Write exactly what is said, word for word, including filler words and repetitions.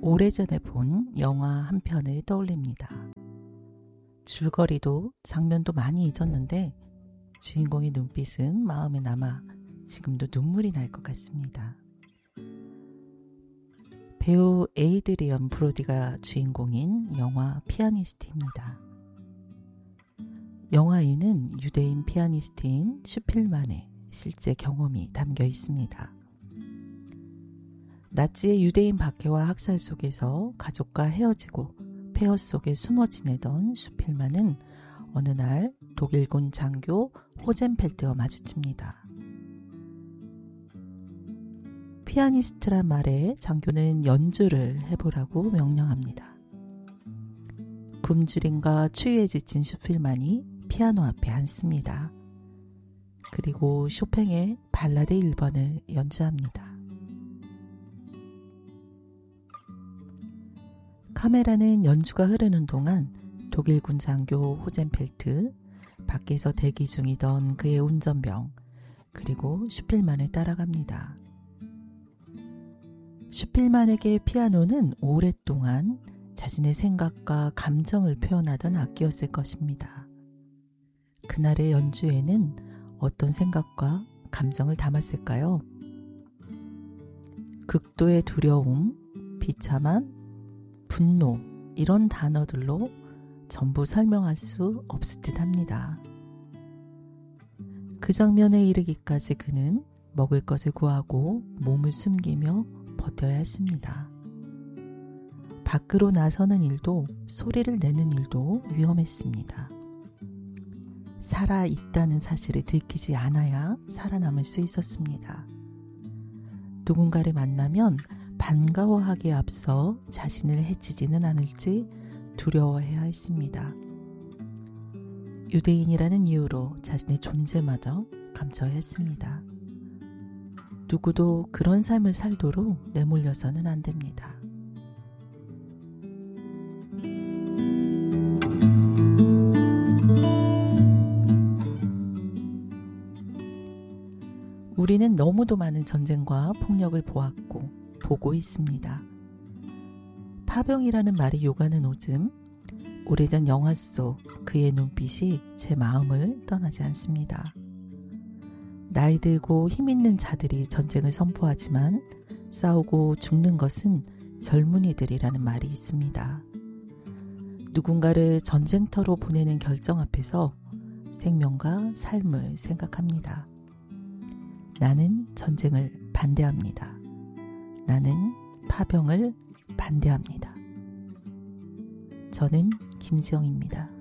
오래전에 본 영화 한 편을 떠올립니다. 줄거리도 장면도 많이 잊었는데 주인공의 눈빛은 마음에 남아 지금도 눈물이 날 것 같습니다. 배우 에이드리언 브로디가 주인공인 영화 피아니스트입니다. 영화에는 유대인 피아니스트인 슈필만의 실제 경험이 담겨 있습니다. 나치의 유대인 박해와 학살 속에서 가족과 헤어지고 폐허 속에 숨어 지내던 슈필만은 어느 날 독일군 장교 호젠펠트와 마주칩니다. 피아니스트란 말에 장교는 연주를 해보라고 명령합니다. 굶주림과 추위에 지친 슈필만이 피아노 앞에 앉습니다. 그리고 쇼팽의 발라드 일 번을 연주합니다. 카메라는 연주가 흐르는 동안 독일군 장교 호젠펠트, 밖에서 대기 중이던 그의 운전병, 그리고 슈필만을 따라갑니다. 슈필만에게 피아노는 오랫동안 자신의 생각과 감정을 표현하던 악기였을 것입니다. 그날의 연주에는 어떤 생각과 감정을 담았을까요? 극도의 두려움, 비참함, 분노, 이런 단어들로 전부 설명할 수 없을 듯 합니다. 그 장면에 이르기까지 그는 먹을 것을 구하고 몸을 숨기며 버텨야 했습니다. 밖으로 나서는 일도 소리를 내는 일도 위험했습니다. 살아있다는 사실을 들키지 않아야 살아남을 수 있었습니다. 누군가를 만나면 반가워하기에 앞서 자신을 해치지는 않을지 두려워해야 했습니다. 유대인이라는 이유로 자신의 존재마저 감춰야 했습니다. 누구도 그런 삶을 살도록 내몰려서는 안 됩니다. 우리는 너무도 많은 전쟁과 폭력을 보았고 보고 있습니다. 파병이라는 말이 요가는 오즘 오래전 영화 속 그의 눈빛이 제 마음을 떠나지 않습니다. 나이 들고 힘있는 자들이 전쟁을 선포하지만 싸우고 죽는 것은 젊은이들이라는 말이 있습니다. 누군가를 전쟁터로 보내는 결정 앞에서 생명과 삶을 생각합니다. 나는 전쟁을 반대합니다. 나는 파병을 반대합니다. 저는 김지영입니다.